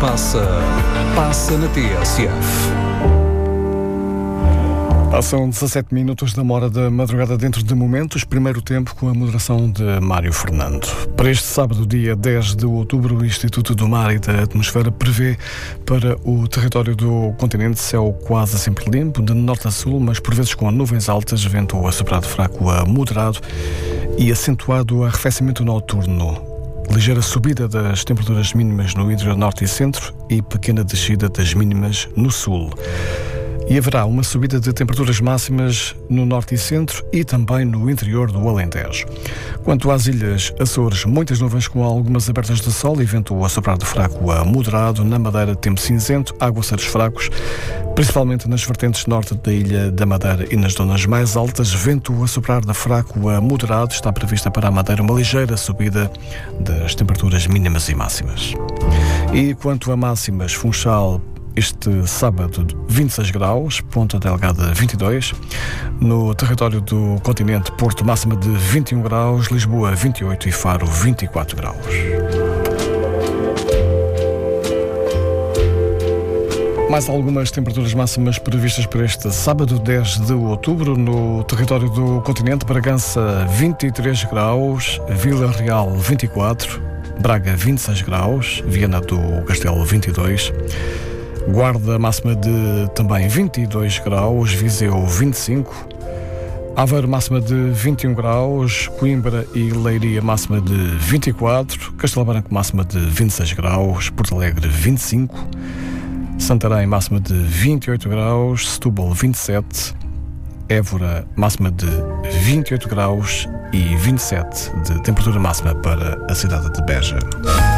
passa na TSF. São 17 minutos da hora da madrugada dentro de Momentos, primeiro tempo com a moderação de Mário Fernando. Para este sábado, dia 10 de outubro, o Instituto do Mar e da Atmosfera prevê para o território do continente céu quase sempre limpo, de norte a sul, mas por vezes com nuvens altas, vento a soprar de fraco a moderado e acentuado arrefecimento noturno. Ligeira subida das temperaturas mínimas no interior norte e centro e pequena descida das mínimas no sul. E haverá uma subida de temperaturas máximas no norte e centro e também no interior do Alentejo. Quanto às ilhas Açores, muitas nuvens com algumas abertas de sol e vento a soprar de fraco a moderado. Na Madeira, tempo cinzento, aguaceiros fracos, principalmente nas vertentes norte da Ilha da Madeira e nas zonas mais altas. Vento a soprar de fraco a moderado. Está prevista para a Madeira uma ligeira subida das temperaturas mínimas e máximas. E quanto a máximas, Funchal, este sábado 26 graus, Ponta Delgada 22, no território do continente Porto máxima de 21 graus, Lisboa 28 e Faro 24 graus. Mais algumas temperaturas máximas previstas para este sábado 10 de outubro no território do continente: Bragança 23 graus, Vila Real 24, Braga 26 graus, Viana do Castelo 22, Guarda máxima de também 22 graus, Viseu 25, Aveiro máxima de 21 graus, Coimbra e Leiria máxima de 24, Castelo Branco máxima de 26 graus, Porto Alegre 25, Santarém máxima de 28 graus, Setúbal 27, Évora máxima de 28 graus e 27 de temperatura máxima para a cidade de Beja.